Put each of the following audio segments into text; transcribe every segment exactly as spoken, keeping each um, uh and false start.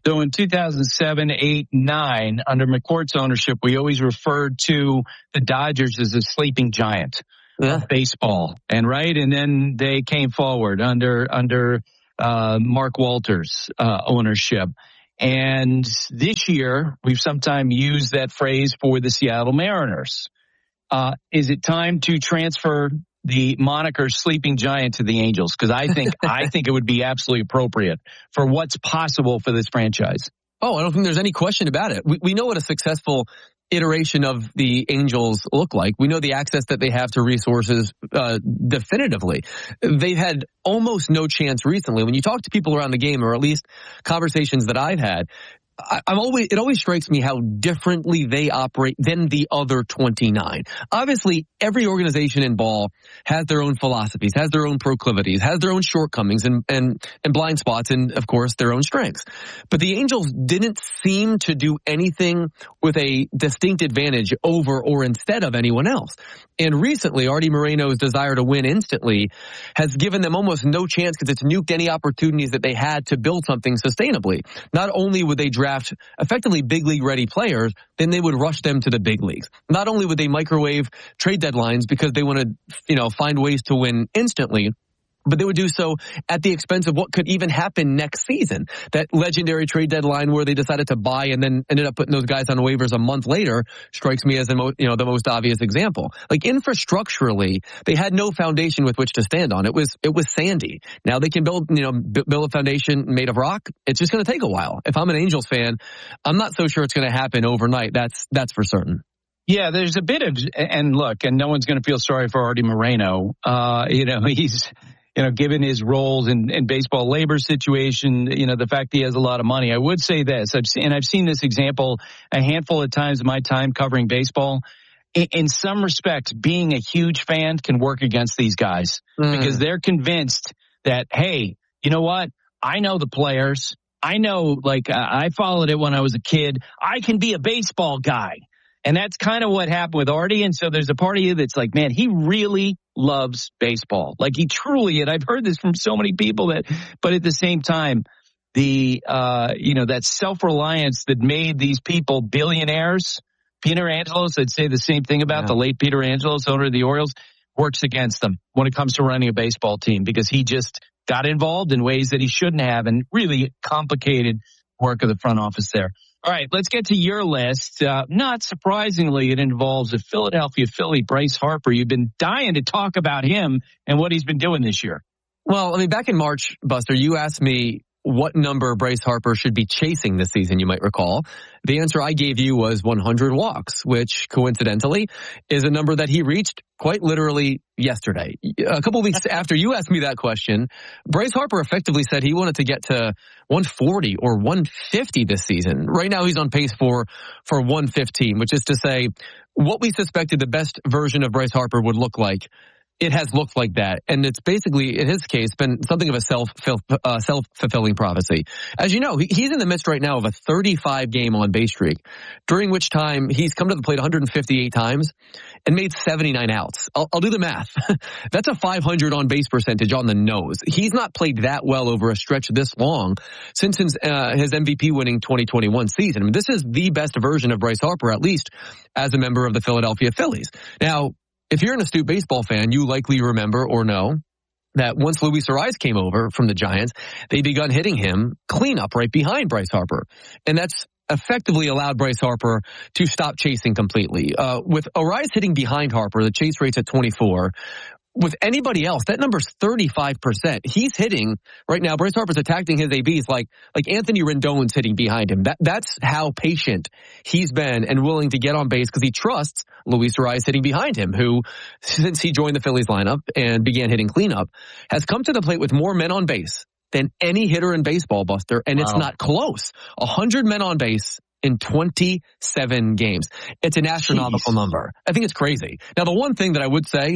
So in two thousand seven, eight, nine, under McCourt's ownership, we always referred to the Dodgers as a sleeping giant yeah. of baseball. And right, and then they came forward under under uh, Mark Walters' uh, ownership. And this year, we've sometimes used that phrase for the Seattle Mariners. Uh, is it time to transfer the moniker sleeping giant to the Angels? Because I think I think it would be absolutely appropriate for what's possible for this franchise. Oh, I don't think there's any question about it. We, we know what a successful iteration of the Angels look like. We know the access that they have to resources uh, definitively. They've had almost no chance recently. When you talk to people around the game, or at least conversations that I've had, I, I'm always, it always strikes me how differently they operate than the other twenty-nine. Obviously, every organization in ball has their own philosophies, has their own proclivities, has their own shortcomings and, and, and blind spots, and of course, their own strengths. But the Angels didn't seem to do anything with a distinct advantage over or instead of anyone else. And recently, Artie Moreno's desire to win instantly has given them almost no chance, because it's nuked any opportunities that they had to build something sustainably. Not only would they draft effectively big league ready players, then they would rush them to the big leagues. Not only would they microwave trade deadlines because they want to, you know, find ways to win instantly, but they would do so at the expense of what could even happen next season. That legendary trade deadline where they decided to buy and then ended up putting those guys on waivers a month later strikes me as the most, you know, the most obvious example. Like, infrastructurally, they had no foundation with which to stand on. It was it was sandy. Now they can build, you know, build a foundation made of rock. It's just going to take a while. If I'm an Angels fan, I'm not so sure it's going to happen overnight. That's that's for certain. Yeah, there's a bit of, and look, and no one's going to feel sorry for Artie Moreno. Uh, you know, he's. You know, given his roles in, in baseball labor situation, you know, the fact he has a lot of money. I would say this, I've seen, and I've seen this example a handful of times in my time covering baseball. In, in some respects, being a huge fan can work against these guys mm. because they're convinced that, hey, you know what? I know the players. I know, like, uh, I followed it when I was a kid. I can be a baseball guy. And that's kind of what happened with Artie. And so there's a part of you that's like, man, he really loves baseball. Like, he truly, and I've heard this from so many people that, but at the same time, the, uh, you know, that self-reliance that made these people billionaires, Peter Angelos, I'd say the same thing about yeah. the late Peter Angelos, owner of the Orioles, works against them when it comes to running a baseball team, because he just got involved in ways that he shouldn't have and really complicated work of the front office there. All right, let's get to your list. Uh, not surprisingly, it involves a Philadelphia Philly, Bryce Harper. You've been dying to talk about him and what he's been doing this year. Well, I mean, back in March, Buster, you asked me what number Bryce Harper should be chasing this season, you might recall. The answer I gave you was one hundred walks, which coincidentally is a number that he reached quite literally yesterday. A couple of weeks after you asked me that question, Bryce Harper effectively said he wanted to get to one forty or one fifty this season. Right now he's on pace for, for one fifteen, which is to say what we suspected the best version of Bryce Harper would look like. It has looked like that. And it's basically, in his case, been something of a self, uh, self-fulfilling prophecy. As you know, he's in the midst right now of a thirty-five game on-base streak, during which time he's come to the plate one hundred fifty-eight times and made seventy-nine outs. I'll, I'll do the math. That's a five hundred on-base percentage on the nose. He's not played that well over a stretch this long since his, uh, his M V P-winning twenty twenty-one season. I mean, this is the best version of Bryce Harper, at least as a member of the Philadelphia Phillies. Now, if you're an astute baseball fan, you likely remember or know that once Luis Arraez came over from the Giants, they begun hitting him cleanup right behind Bryce Harper. And that's effectively allowed Bryce Harper to stop chasing completely. Uh, with Arraez hitting behind Harper, the chase rate's at twenty-four. With anybody else, that number's thirty-five percent. He's hitting right now. Bryce Harper's attacking his A Bs like like Anthony Rendon's hitting behind him. That that's how patient he's been and willing to get on base because he trusts Luis Arraez hitting behind him, who, since he joined the Phillies lineup and began hitting cleanup, has come to the plate with more men on base than any hitter in baseball, Buster, and wow. It's not close. A hundred men on base in twenty-seven games. It's an astronomical Jeez. number. I think it's crazy. Now, the one thing that I would say,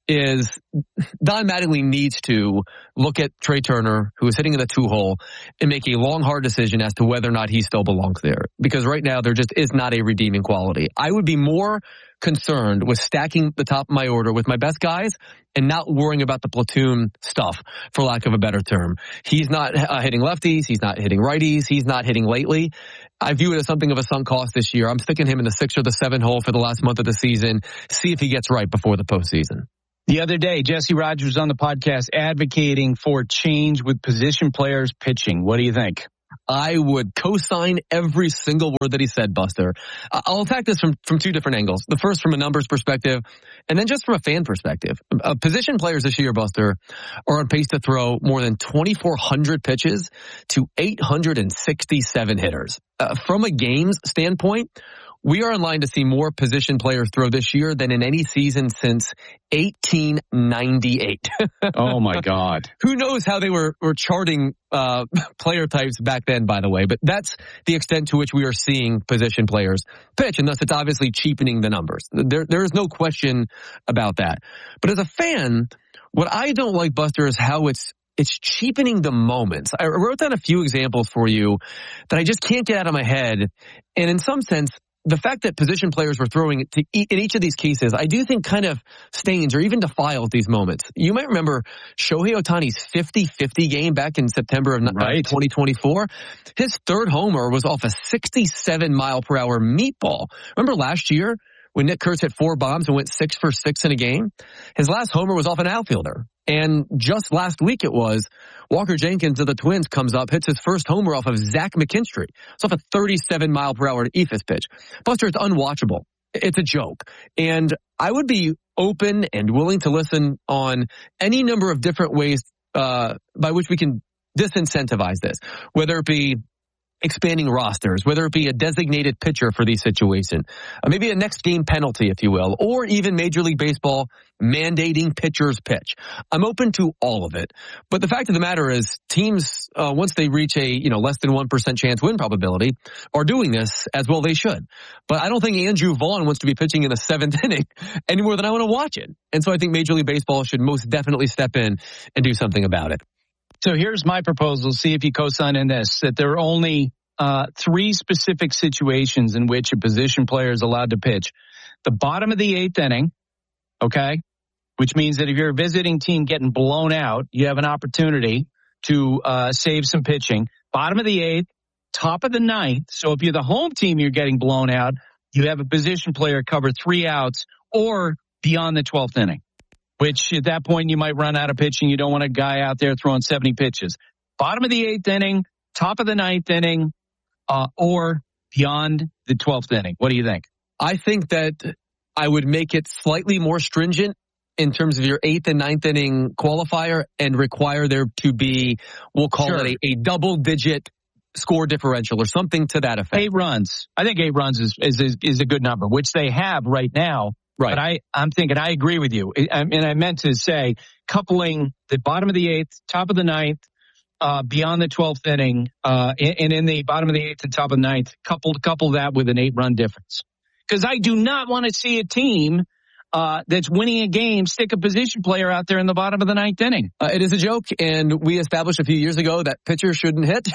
is Don Mattingly needs to look at Trey Turner, who is hitting in the two hole, and make a long, hard decision as to whether or not he still belongs there. Because right now, there just is not a redeeming quality. I would be more concerned with stacking the top of my order with my best guys and not worrying about the platoon stuff, for lack of a better term. He's not uh, hitting lefties. He's not hitting righties. He's not hitting lately. I view it as something of a sunk cost this year. I'm sticking him in the six or the seven hole for the last month of the season. See if he gets right before the postseason. The other day, Jesse Rogers was on the podcast advocating for change with position players pitching. What do you think? I would co-sign every single word that he said, Buster. I'll attack this from, from two different angles. The first from a numbers perspective, and then just from a fan perspective. Uh, position players this year, Buster, are on pace to throw more than twenty-four hundred pitches to eight hundred sixty-seven hitters. Uh, from a games standpoint, we are in line to see more position players throw this year than in any season since eighteen ninety-eight. Oh, my God. Who knows how they were, were charting uh, player types back then, by the way. But that's the extent to which we are seeing position players pitch, and thus it's obviously cheapening the numbers. There, there is no question about that. But as a fan, what I don't like, Buster, is how it's It's cheapening the moments. I wrote down a few examples for you that I just can't get out of my head. And in some sense, the fact that position players were throwing to in each of these cases, I do think kind of stains or even defiles these moments. You might remember Shohei Ohtani's fifty-fifty game back in September of right. twenty twenty-four. His third homer was off a sixty-seven mile per hour meatball. Remember last year when Nick Kurtz hit four bombs and went six for six in a game? His last homer was off an outfielder. And just last week it was, Walker Jenkins of the Twins comes up, hits his first homer off of Zach McKinstry. It's off a thirty-seven mile per hour Ephus pitch. Buster, it's unwatchable. It's a joke. And I would be open and willing to listen on any number of different ways uh, by which we can disincentivize this, whether it be expanding rosters, whether it be a designated pitcher for these situations, uh, maybe a next game penalty, if you will, or even Major League Baseball mandating pitchers pitch. I'm open to all of it. But the fact of the matter is teams, uh, once they reach a, you know, less than one percent chance win probability, are doing this as well they should. But I don't think Andrew Vaughn wants to be pitching in the seventh inning any more than I want to watch it. And so I think Major League Baseball should most definitely step in and do something about it. So here's my proposal. See if you co-sign in this, that there are only uh, three specific situations in which a position player is allowed to pitch. The bottom of the eighth inning, okay, which means that if you're a visiting team getting blown out, you have an opportunity to uh, save some pitching. Bottom of the eighth, top of the ninth. So if you're the home team, you're getting blown out, you have a position player cover three outs or beyond the twelfth inning. Which at that point you might run out of pitching. You don't want a guy out there throwing seventy pitches. Bottom of the eighth inning, top of the ninth inning, uh, or beyond the twelfth inning. What do you think? I think that I would make it slightly more stringent in terms of your eighth and ninth inning qualifier and require there to be, we'll call sure. it a, a double digit score differential or something to that effect. Eight runs. I think eight runs is, is, is a good number, which they have right now. Right. But I, I'm thinking, I agree with you. I, and I meant to say, coupling the bottom of the eighth, top of the ninth, uh, beyond the twelfth inning, uh, and, and in the bottom of the eighth and top of the ninth, couple, couple that with an eight run difference. Because I do not want to see a team uh, that's winning a game stick a position player out there in the bottom of the ninth inning. Uh, it is a joke, and we established a few years ago that pitchers shouldn't hit.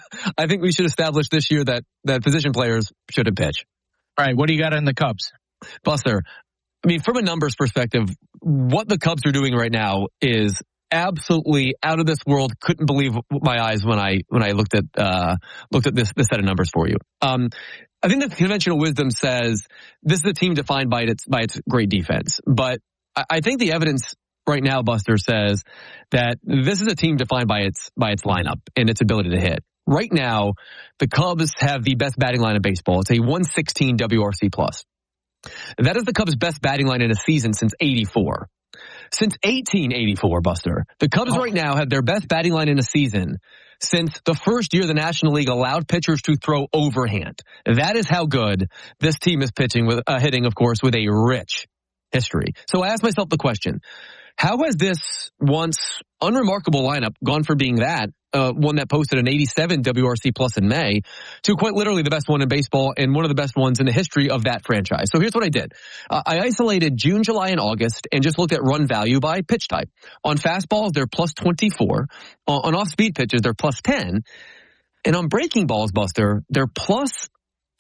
I think we should establish this year that, that position players shouldn't pitch. All right, what do you got in the Cubs? Buster, I mean, from a numbers perspective, what the Cubs are doing right now is absolutely out of this world. Couldn't believe my eyes when I when I looked at uh, looked at this this set of numbers for you. Um, I think the conventional wisdom says this is a team defined by its by its great defense, but I, I think the evidence right now, Buster, says that this is a team defined by its by its lineup and its ability to hit. Right now, the Cubs have the best batting line in baseball. It's a one sixteen W R C plus. That is the Cubs' best batting line in a season since eighty-four. Since eighteen eighty-four, Buster, the Cubs oh. right now have their best batting line in a season since the first year the National League allowed pitchers to throw overhand. That is how good this team is pitching with uh, hitting, of course, with a rich history. So I asked myself the question, how has this once unremarkable lineup gone from being that uh, one that posted an eighty-seven W R C plus in May, to quite literally the best one in baseball and one of the best ones in the history of that franchise. So here's what I did. Uh, I isolated June, July, and August and just looked at run value by pitch type. On fastballs, they're plus twenty-four. Uh, on off-speed pitches, they're plus ten. And on breaking balls, Buster, they're plus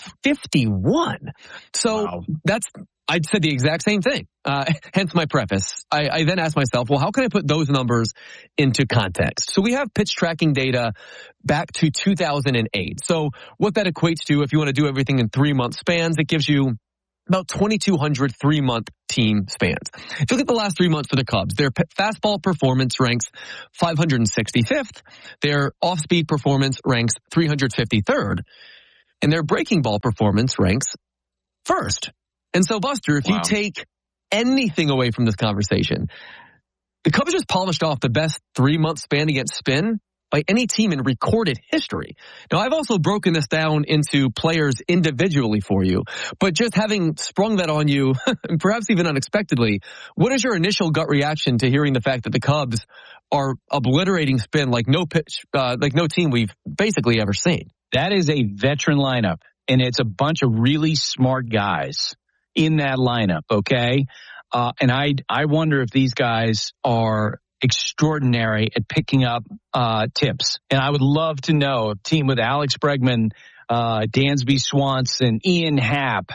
fifty-one. So wow. that's, I said the exact same thing. Uh, hence my preface. I, I then asked myself, well, how can I put those numbers into context? So we have pitch tracking data back to two thousand eight. So what that equates to, if you want to do everything in three month spans, it gives you about twenty-two hundred three-month team spans. If you look at the last three months for the Cubs, their fastball performance ranks five hundred sixty-fifth, their off-speed performance ranks three hundred fifty-third, and their breaking ball performance ranks first. And so, Buster, if wow. you take anything away from this conversation, the Cubs just polished off the best three-month span against spin by any team in recorded history. Now, I've also broken this down into players individually for you, but just having sprung that on you, perhaps even unexpectedly, what is your initial gut reaction to hearing the fact that the Cubs are obliterating spin like no pitch, uh, like no team we've basically ever seen? That is a veteran lineup, and it's a bunch of really smart guys in that lineup, okay? Uh, and I, I wonder if these guys are extraordinary at picking up uh tips. And I would love to know a team with Alex Bregman, uh Dansby Swanson, Ian Happ,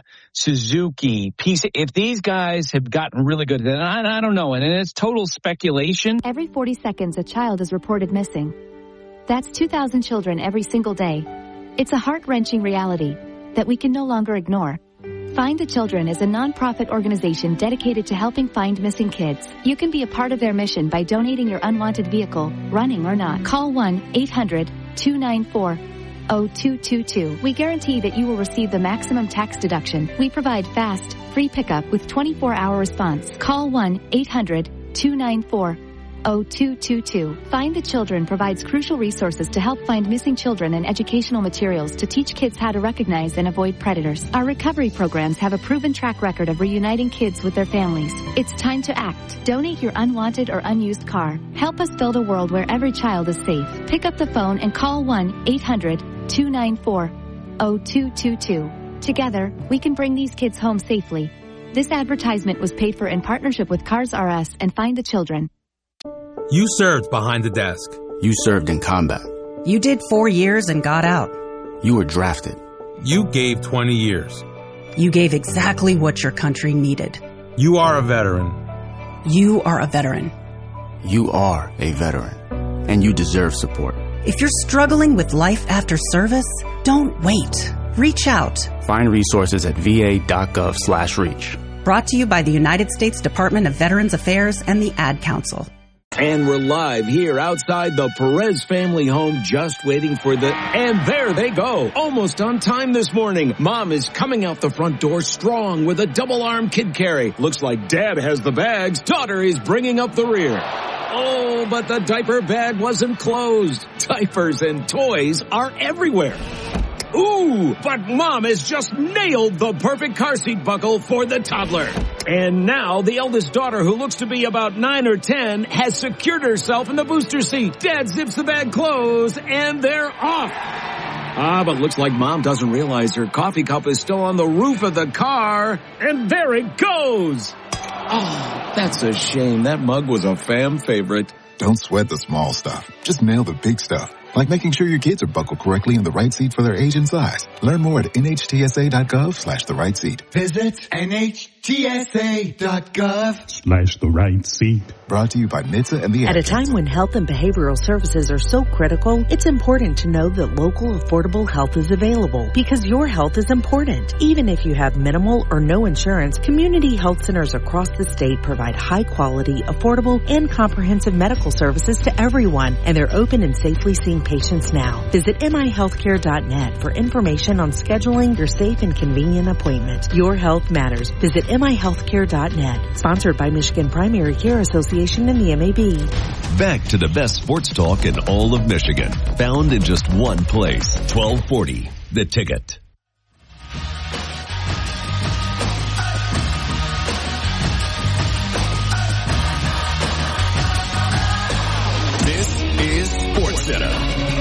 Suzuki, Peace. If these guys have gotten really good, then I, I don't know. And it's total speculation. Every forty seconds, a child is reported missing. That's two thousand children every single day. It's a heart-wrenching reality that we can no longer ignore. Find the Children is a non-profit organization dedicated to helping find missing kids. You can be a part of their mission by donating your unwanted vehicle, running or not. Call one eight hundred two nine four oh two two two. We guarantee that you will receive the maximum tax deduction. We provide fast, free pickup with twenty-four hour response. Call one eight hundred two nine four oh two two two. Find the Children provides crucial resources to help find missing children and educational materials to teach kids how to recognize and avoid predators. Our recovery programs have a proven track record of reuniting kids with their families. It's time to act. Donate your unwanted or unused car. Help us build a world where every child is safe. Pick up the phone and call one eight hundred two nine four oh two two two. Together, we can bring these kids home safely. This advertisement was paid for in partnership with Cars R Us and Find the Children. You served behind the desk. You served in combat. You did four years and got out. You were drafted. You gave twenty years. You gave exactly what your country needed. You are a veteran. You are a veteran. You are a veteran. And you deserve support. If you're struggling with life after service, don't wait. Reach out. Find resources at va.gov slash reach. Brought to you by the United States Department of Veterans Affairs and the Ad Council. And we're live here outside the Perez family home, just waiting for the... And there they go, almost on time this morning. Mom is coming out the front door strong with a double-arm kid carry. Looks like Dad has the bags. Daughter is bringing up the rear. Oh, but the diaper bag wasn't closed. Diapers and toys are everywhere. Ooh, but Mom has just nailed the perfect car seat buckle for the toddler. And now the eldest daughter, who looks to be about nine or ten, has secured herself in the booster seat. Dad zips the bag closed, and they're off. Ah, but looks like Mom doesn't realize her coffee cup is still on the roof of the car. And there it goes. Oh, that's a shame. That mug was a fam favorite. Don't sweat the small stuff. Just nail the big stuff. Like making sure your kids are buckled correctly in the right seat for their age and size. Learn more at nhtsa.gov slash the right seat. Visit nhtsa.gov slash the right seat. Brought to you by N H T S A and the At a time when health and behavioral services are so critical, it's important to know that local affordable health is available, because your health is important. Even if you have minimal or no insurance, community health centers across the state provide high quality, affordable, and comprehensive medical services to everyone, and they're open and safely seeing patients now. Visit m i healthcare dot net for information on scheduling your safe and convenient appointment. Your health matters. Visit m i healthcare dot net. Sponsored by Michigan Primary Care Association and the M A B. Back to the best sports talk in all of Michigan. Found in just one place. twelve forty, The Ticket. Center.